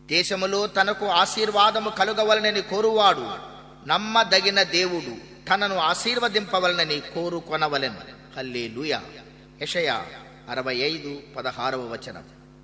దేశములో తనకు ఆశీర్వాదము కలుగవలనని కోరువాడు నమ్మదగిన దేవుడు తనను ఆశీర్వదింపవలనని కోరుకొనవలెను. హల్లెలూయా. యెషయా 65:16.